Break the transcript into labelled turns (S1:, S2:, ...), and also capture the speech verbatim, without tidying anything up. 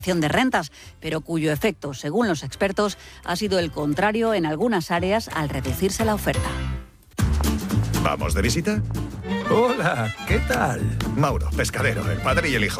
S1: de rentas, pero cuyo efecto, según los expertos, ha sido el contrario en algunas áreas al reducirse la oferta.
S2: ¿Vamos de visita?
S3: Hola, ¿qué tal?
S2: Mauro, pescadero, el padre y el hijo.